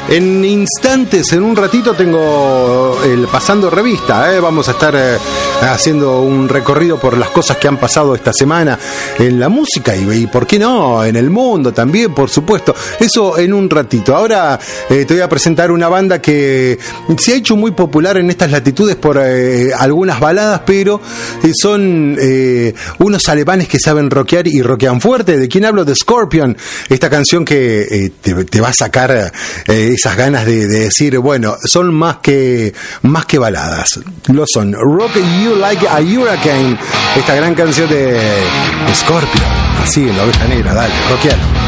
En instantes, en un ratito, tengo el Pasando Revista. Vamos a estar haciendo un recorrido por las cosas que han pasado esta semana en la música y ¿por qué no? En el mundo también, por supuesto. Eso en un ratito. Ahora te voy a presentar una banda que se ha hecho muy popular en estas latitudes por algunas baladas, pero son unos alemanes que saben rockear y rockean fuerte. ¿De quién hablo? De Scorpion. Esta canción que te va a sacar esas ganas de decir, bueno, son más que baladas. Lo son. Rock You Like a Hurricane. Esta gran canción de Scorpion. Así en la Oveja Negra. Dale, rockealo.